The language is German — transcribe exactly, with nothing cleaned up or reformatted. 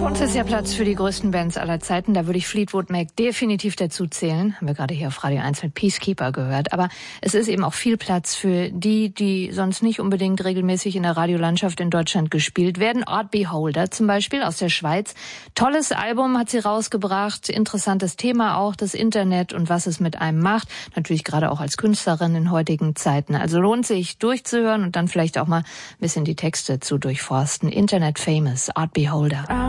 Bei uns ist ja Platz für die größten Bands aller Zeiten. Da würde ich Fleetwood Mac definitiv dazu zählen. Haben wir gerade hier auf Radio eins mit Peacekeeper gehört. Aber es ist eben auch viel Platz für die, die sonst nicht unbedingt regelmäßig in der Radiolandschaft in Deutschland gespielt werden. Art Beholder zum Beispiel aus der Schweiz. Tolles Album hat sie rausgebracht. Interessantes Thema auch, das Internet und was es mit einem macht. Natürlich gerade auch als Künstlerin in heutigen Zeiten. Also lohnt sich durchzuhören und dann vielleicht auch mal ein bisschen die Texte zu durchforsten. Internet Famous, Art Beholder.